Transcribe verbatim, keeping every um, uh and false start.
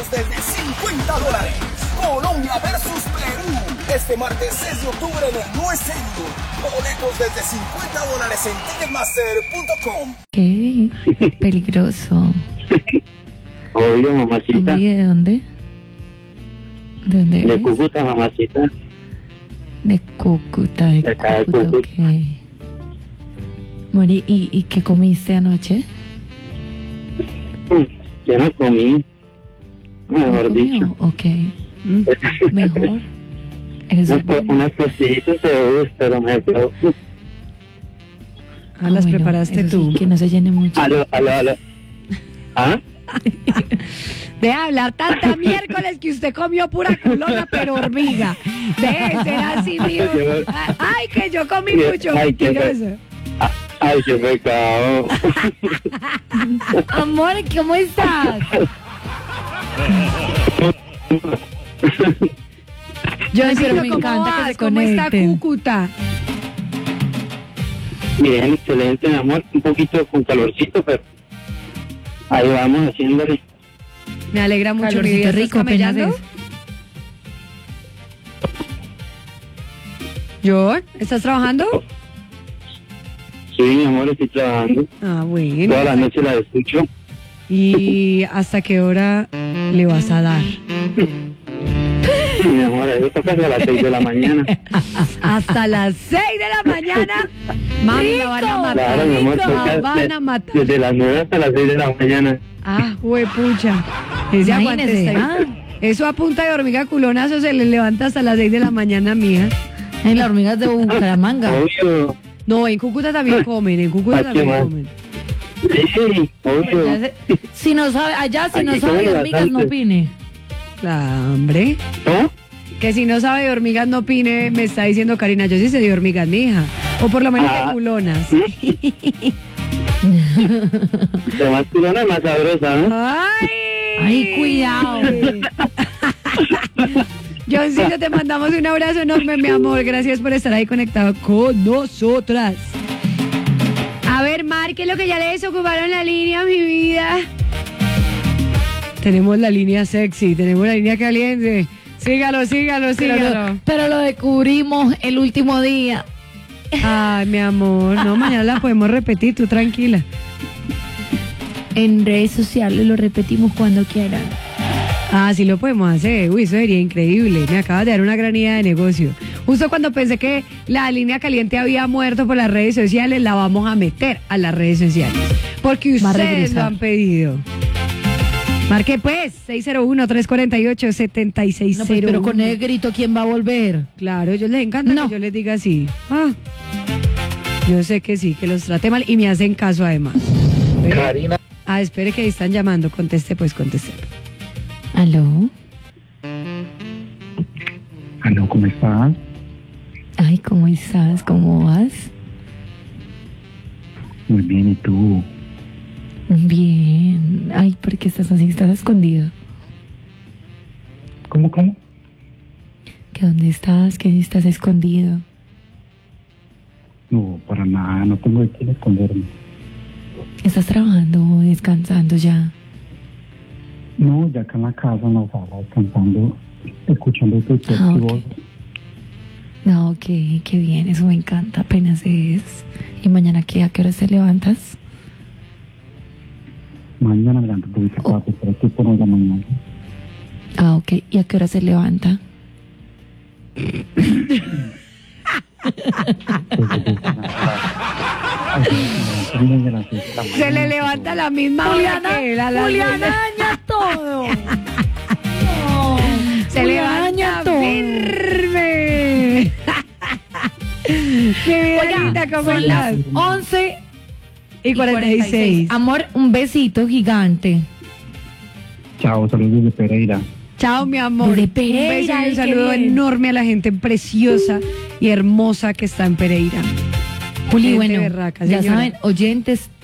boletos desde cincuenta dólares. Colombia versus Perú. Este martes seis de octubre en el U S A. Boletos desde cincuenta dólares en ticketmaster punto com. Qué peligroso. Obvio, mamacita. ¿Y de dónde? ¿De dónde De eres? Cúcuta, mamacita. De Cúcuta, de De acá de Cúcuta, Cúcuta. ok. Mori, ¿y, ¿y qué comiste anoche? Mm, Yo no comí. Mejor ¿No dicho. comió? Ok. Mm, Mejor. Eso Unas co- unas cositas de bus, pero me quedo. Ah, las bueno, preparaste eso tú. sí, que no se llene mucho. Aló, aló, aló. ¿Ah? De hablar tanta miércoles que usted comió pura culona, pero hormiga. De ser así, mío. Ay, que yo comí mucho, Ay, qué mentiroso. Ay, qué pecado. Amor, ¿cómo estás? Yo Ay, pero digo, me ¿cómo encanta que vas? se ¿Cómo está conecten. Cúcuta? Bien, excelente, mi amor. Un poquito con calorcito, pero ahí vamos haciéndole. Me alegra mucho, mi Calorcito vida. ¿Estás rico, apenas camellando? es. ¿John? ¿Estás trabajando? Sí, mi amor, estoy trabajando. Ah, bueno. Toda la noche la escucho. ¿Y hasta qué hora le vas a dar? Mi amor, eso toca a las seis de la mañana. Hasta las seis de la mañana. Mami, la van a matar. Claro, mi amor, La toca van de- a matar. desde las nueve hasta las seis de la mañana. Ah, huepucha. Ese aguante Imagínese, está ahí. ah. Eso a punta de hormiga culonazo se le levanta hasta las seis de la mañana, mía. En las hormigas de Bucaramanga. Obvio. No, en Cúcuta también comen, en Cúcuta Ay, qué también mal. comen. Sí, obvio. Ya se- Si no sabe, allá si no Aquí sabe de comen hormigas, no bastante. opine. Claro, hombre. ¿No? Que si no sabe de hormigas no opine, me está diciendo Karina. Yo sí sé de hormigas, mija. O por lo menos Ah. de culonas. La más culona, más sabrosa, ¿no? ¡Ay! Ay, cuidado. Johncito, te mandamos un abrazo enorme, mi amor. Gracias por estar ahí conectado con nosotras. A ver, Mar, ¿qué es lo que ya le desocuparon la línea, mi vida? Tenemos la línea sexy, tenemos la línea caliente. Sígalo, sígalo, Pero sígalo. lo, pero lo descubrimos el último día. Ay, mi amor, no, mañana la podemos repetir, tú tranquila. En redes sociales lo repetimos cuando quieran. Ah, sí lo podemos hacer. Uy, eso sería increíble. Me acabas de dar una gran idea de negocio. Justo cuando pensé que la línea caliente había muerto por las redes sociales, la vamos a meter a las redes sociales. Porque Va a ustedes regresar. lo han pedido. Marque pues, seis cero uno, tres cuatro ocho, siete seis No, cero pues, uno. pero con ese grito, ¿quién va a volver? Claro, a ellos les encanta No. que yo les diga así. Ah, yo sé que sí, que los trate mal y me hacen caso además. ¿Ve? Karina. Ah, espere que ahí están llamando. Conteste pues, conteste. ¿Aló? Aló, ¿cómo estás? Ay, ¿cómo estás? ¿Cómo vas? Muy bien, ¿y tú? Bien. Ay, ¿por qué estás así? ¿Estás escondido? ¿Cómo, cómo? ¿Que dónde estás? ¿Que estás escondido? No, para nada, no tengo de qué esconderme. ¿Estás trabajando o descansando ya? No, ya acá en la casa, en la sala, descansando, escuchando tu Ah, sexy ok. voz. No, ok, qué bien, eso me encanta, apenas es. ¿Y mañana qué? ¿A qué hora te levantas? Mañana me levanto un poquito Oh. tarde, pero tipo nueve de la mañana. Ah, ok, ¿y a qué hora se levanta? Se le levanta la misma hora que él a las Juliana nueve. daña todo. No, Se Juliana levanta daña todo. firme. Mi vida Oiga, linda, ¿cómo son estás? las once Y cuarenta y seis. Amor, un besito gigante. Chao, saludos de Pereira. Chao, mi amor. Desde Un Pereira, beso y ay, un qué saludo bien. enorme a la gente preciosa y hermosa que está en Pereira. Juli, Gente bueno, berraca, ya señora. saben, oyentes,